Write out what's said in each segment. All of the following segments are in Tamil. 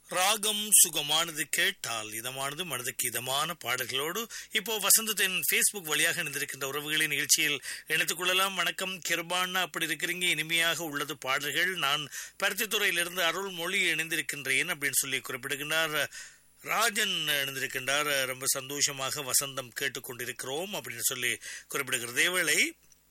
ராகம் சுகமானது கேட்டால் இதமானது மனதுக்கு இதமான பாடல்களோடு இப்போ வசந்தத்தின் ஃபேஸ்புக் வழியாக இணைந்திருக்கின்ற உறவுகளின் நிகழ்ச்சியில் இணைத்துக் கொள்ளலாம். வணக்கம் கிருபான்னா, அப்படி இருக்கிறீங்க? இனிமையாக உள்ளது பாடல்கள். நான் பருத்தித்துறையிலிருந்து அருள்மொழி இணைந்திருக்கின்றேன் அப்படின்னு சொல்லி குறிப்பிடுகின்றார். ராஜன் இணைந்திருக்கின்றார். ரொம்ப சந்தோஷமாக வசந்தம் கேட்டுக்கொண்டிருக்கிறோம் அப்படின்னு சொல்லி குறிப்பிடுகிறது. இதேவேளை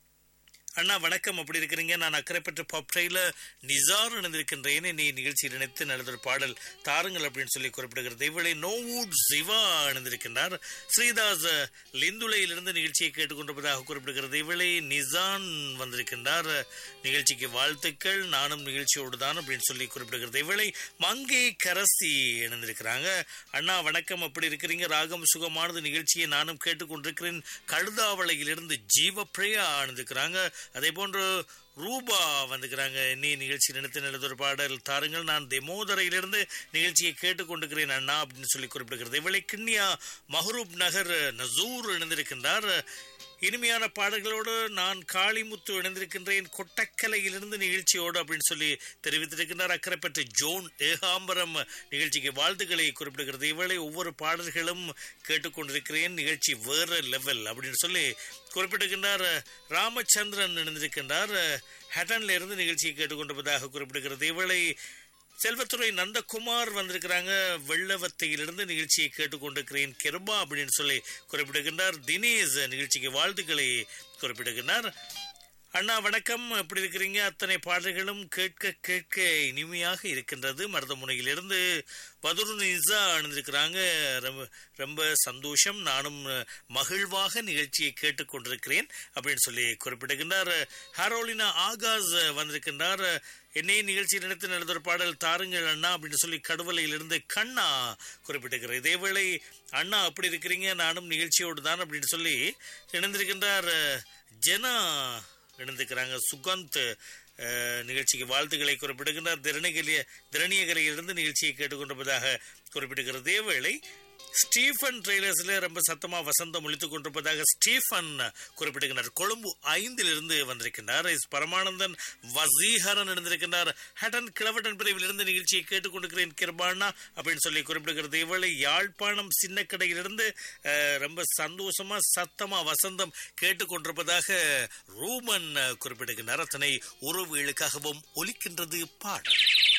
அண்ணா வணக்கம், அப்படி இருக்கிறீங்க? நான் அக்கறைப்பட்ட பப்டைல நிசார் இணைந்திருக்கின்றேன். நீ நிகழ்ச்சியில் இணைத்து நல்லதொரு பாடல் தாருங்கள் அப்படின்னு சொல்லி குறிப்பிடுகிறது. இவளை நோவூட் சிவா இணைந்திருக்கின்றார். ஸ்ரீதாஸ் லிந்துலையிலிருந்து நிகழ்ச்சியை கேட்டுக்கொண்டிருப்பதாக குறிப்பிடுகிறது. இவளை நிசான் வந்திருக்கின்றார். நிகழ்ச்சிக்கு வாழ்த்துக்கள், நானும் நிகழ்ச்சியோடு தான் அப்படின்னு சொல்லி குறிப்பிடுகிறது. இவளை மங்கை கரசி இணைந்திருக்கிறாங்க. அண்ணா வணக்கம், அப்படி இருக்கிறீங்க? ராகம் சுகமானது நிகழ்ச்சியை நானும் கேட்டுக்கொண்டிருக்கிறேன். கழுதாவளையிலிருந்து ஜீவப்பிரியா இணைந்திருக்கிறாங்க. அதே போன்று ரூபா வந்துக்கிறாங்க. நீ நிகழ்ச்சி நினைத்து நல்லதொரு பாடல் தாருங்கள், நான் தெமோதரையிலிருந்து நிகழ்ச்சியை கேட்டுக்கொண்டிருக்கிறேன் அண்ணா அப்படின்னு சொல்லி குறிப்பிடுகிறது. இவளை கிண்ணியா மஹரூப் நகர் நசூர் இணைந்திருக்கின்றார். இனிமையான பாடல்களோடு நான் காளிமுத்து இணைந்திருக்கின்றேன் கொட்டக்கலையிலிருந்து நிகழ்ச்சியோடு அப்படின்னு சொல்லி தெரிவித்திருக்கின்றார். அக்கறைப்பட்ட ஜோன் ஏகாம்பரம் நிகழ்ச்சிக்கு வாழ்த்துக்களை குறிப்பிடுகிறது. இவளை ஒவ்வொரு பாடல்களும் கேட்டுக்கொண்டிருக்கிறேன், நிகழ்ச்சி வேற லெவல் அப்படின்னு சொல்லி குறிப்பிட்டிருக்கின்றார். ராமச்சந்திரன் இணைந்திருக்கின்றார். ஹட்டன்ல இருந்து நிகழ்ச்சியை கேட்டுக்கொண்டிருப்பதாக குறிப்பிடுகிறது. இவளை செல்வத்துறை நந்தகுமார் வந்திருக்கிறாங்க. வெள்ளவத்தையிலிருந்து நிகழ்ச்சியை கேட்டுக்கொண்டிருக்கிறேன் கிருபா அப்படின்னு சொல்லி குறிப்பிடுகின்றார். தினேஷ் நிகழ்ச்சிக்கு வாழ்த்துக்களை குறிப்பிடுகின்றார். அண்ணா வணக்கம், எப்படி இருக்கிறீங்க? அத்தனை பாடல்களும் கேட்க கேட்க இனிமையாக இருக்கின்றது. மருதமுனையிலிருந்து பதுருநிசா அணிந்திருக்கிறாங்க. ரொம்ப சந்தோஷம், நானும் மகிழ்வாக நிகழ்ச்சியை கேட்டுக்கொண்டிருக்கிறேன் அப்படின்னு சொல்லி குறிப்பிடுகின்றார். ஹரோலினா ஆகாஷ் வந்திருக்கின்றார். என்னை நிகழ்ச்சி நினைத்து நடந்த பாடல் தாருங்கள் அண்ணா அப்படின்னு சொல்லி கடுவலையிலிருந்து கண்ணா குறிப்பிட்டிருக்கிறார். இதேவேளை அண்ணா அப்படி இருக்கிறீங்க, நானும் நிகழ்ச்சியோடு தான் அப்படின்னு சொல்லி இணைந்திருக்கின்றார். ஜெனா இணைந்திருக்கிறாங்க. சுகந்த் நிகழ்ச்சிக்கு வாழ்த்துக்களை குறிப்பிடுகின்றார். திரணியகரையிலிருந்து நிகழ்ச்சியை கேட்டுக்கொண்டிருப்பதாக குறிப்பிடுகிறது. இதேவேளை ஸ்டீஃபன் ட்ரெய்லர்ஸ்ல ரொம்ப சத்தமா வசந்தம் ஒழித்துக் கொண்டிருப்பதாக ஸ்டீஃபன் குறிப்பிடுகின்றார். கொழும்பு 5 வந்திருக்கின்றார். பரமானந்தன் வசீகரன் இருந்திருக்கின்றார். ஹட்டன் கிழவட்டன் பிரிவிலிருந்து நிகழ்ச்சியை கேட்டுக்கொண்டிருக்கிறேன் கிருபானா அப்படின்னு சொல்லி குறிப்பிடுகிறது. இவளை யாழ்ப்பாணம் சின்ன கடையிலிருந்து ரொம்ப சந்தோஷமா சத்தமா வசந்தம் கேட்டுக்கொண்டிருப்பதாக ரூமன் குறிப்பிடுகின்றார். அத்தனை உறவுகளுக்காகவும் ஒலிக்கின்றது பாடல்.